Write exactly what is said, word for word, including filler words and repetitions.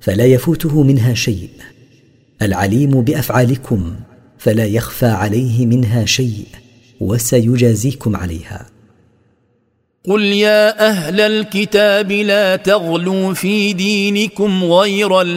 فلا يفوته منها شيء، العليم بأفعالكم فلا يخفى عليه منها شيء، وسيجازيكم عليها. قل يا أهل الكتاب لا تغلوا في دينكم غير